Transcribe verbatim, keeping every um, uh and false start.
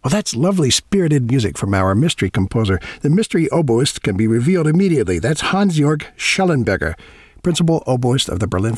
Well, that's lovely, spirited music from our mystery composer. The mystery oboist can be revealed immediately. That's Hans-Jörg Schellenberger, principal oboist of the Berlin